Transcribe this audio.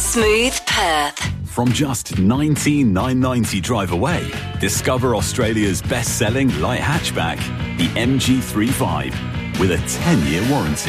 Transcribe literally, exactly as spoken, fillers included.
Smooth Perth. From just nineteen thousand nine hundred ninety drive away, discover Australia's best-selling light hatchback, the M G three five, with a ten-year warranty.